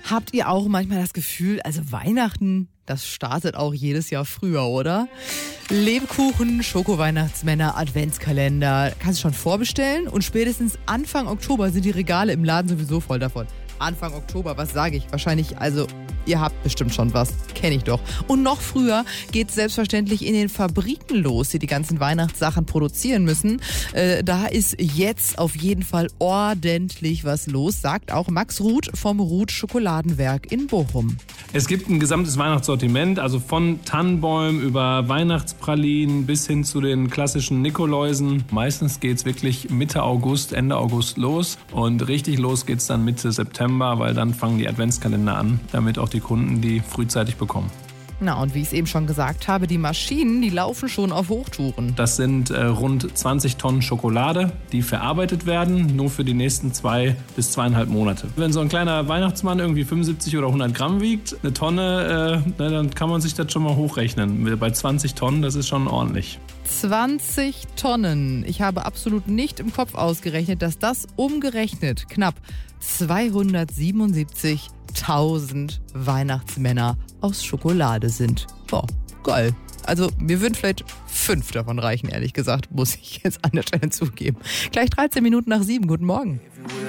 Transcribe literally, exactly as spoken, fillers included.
Habt ihr auch manchmal das Gefühl, also Weihnachten, das startet auch jedes Jahr früher, oder? Lebkuchen, Schoko-Weihnachtsmänner, Adventskalender, kannst du schon vorbestellen und spätestens Anfang Oktober sind die Regale im Laden sowieso voll davon. Anfang Oktober, was sage ich? Wahrscheinlich, also ihr habt bestimmt schon was, kenne ich doch. Und noch früher geht's selbstverständlich in den Fabriken los, die die ganzen Weihnachtssachen produzieren müssen. Äh, da ist jetzt auf jeden Fall ordentlich was los, sagt auch Max Ruth vom Ruth Schokoladenwerk in Bochum. Es gibt ein gesamtes Weihnachtssortiment, also von Tannenbäumen über Weihnachtspralinen bis hin zu den klassischen Nikoläusen. Meistens geht's wirklich Mitte August, Ende August los und richtig los geht's dann Mitte September, weil dann fangen die Adventskalender an, damit auch die Kunden die frühzeitig bekommen. Na, und wie ich es eben schon gesagt habe, die Maschinen, die laufen schon auf Hochtouren. Das sind äh, rund zwanzig Tonnen Schokolade, die verarbeitet werden, nur für die nächsten zwei bis zweieinhalb Monate. Wenn so ein kleiner Weihnachtsmann irgendwie fünfundsiebzig oder hundert Gramm wiegt, eine Tonne, äh, na, dann kann man sich das schon mal hochrechnen. Bei zwanzig Tonnen, das ist schon ordentlich. zwanzig Tonnen. Ich habe absolut nicht im Kopf ausgerechnet, dass das umgerechnet knapp zweihundertsiebenundsiebzigtausend Weihnachtsmänner aus Schokolade sind. Boah, geil. Also mir würden vielleicht fünf davon reichen, ehrlich gesagt, muss ich jetzt an der Stelle zugeben. Gleich dreizehn Minuten nach sieben. Guten Morgen.